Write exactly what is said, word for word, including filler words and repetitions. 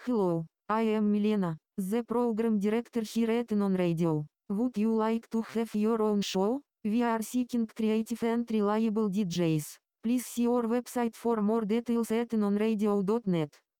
Hello, I am Milena, the program director here at Non Radio. Would you like to have your own show? We are seeking creative and reliable D Js. Please see our website for more details at nonradio dot net.